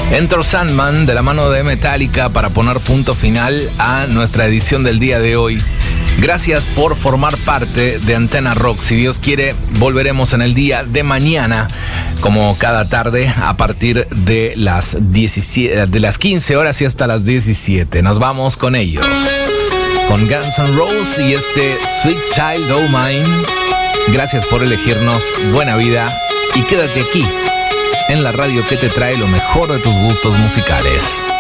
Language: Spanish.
Enter Sandman de la mano de Metallica para poner punto final a nuestra edición del día de hoy. Gracias por formar parte de Antena Rock. Si Dios quiere, volveremos en el día de mañana, como cada tarde, a partir de las 15 horas y hasta las 17. Nos vamos con ellos, con Guns N' Roses y este Sweet Child O' Mine. Gracias por elegirnos, buena vida y quédate aquí en la radio que te trae lo mejor de tus gustos musicales.